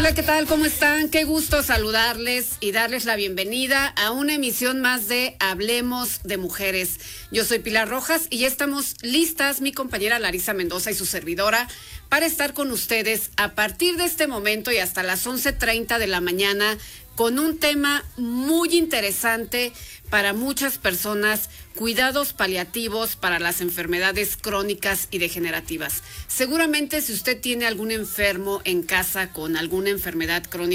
Hola, ¿qué tal? ¿Cómo están? Qué gusto saludarles y darles la bienvenida a una emisión más de Hablemos de Mujeres. Yo soy Pilar Rojas y ya estamos listas, mi compañera Larisa Mendoza y su servidora, para estar con ustedes a partir de este momento y hasta las 11:30 de la mañana con un tema muy interesante para muchas personas: cuidados paliativos para las enfermedades crónicas y degenerativas. Seguramente si usted tiene algún enfermo en casa con alguna enfermedad crónica,